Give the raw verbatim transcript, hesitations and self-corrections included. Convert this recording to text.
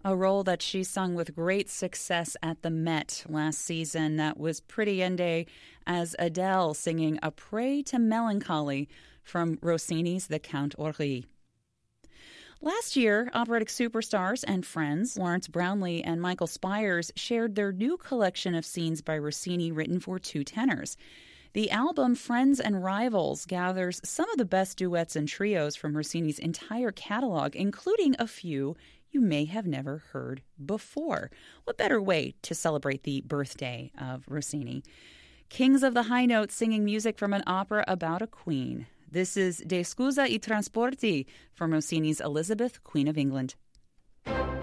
a role that she sung with great success at the Met last season. That was Pretty Yende as Adele singing A Prey to Melancholy from Rossini's The Count Orly. Last year, operatic superstars and friends Lawrence Brownlee and Michael Spires shared their new collection of scenes by Rossini written for two tenors. The album Friends and Rivals gathers some of the best duets and trios from Rossini's entire catalog, including a few you may have never heard before. What better way to celebrate the birthday of Rossini? Kings of the High Note singing music from an opera about a queen. This is De Scusa I Trasporti from Rossini's Elizabeth, Queen of England.